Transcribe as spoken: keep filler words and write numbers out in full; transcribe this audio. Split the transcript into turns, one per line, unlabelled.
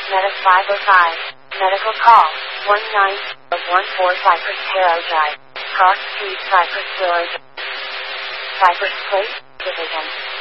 Meta five oh five. Medical call. one nine one four Cypress Harrow Drive. Cross Street Cypress Village. Cypress Place, Division.